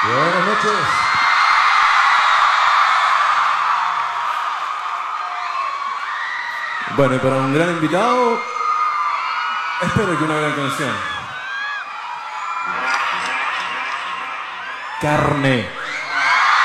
Buenas noches. Bueno, y para un gran invitado, espero que una gran canción. Carne.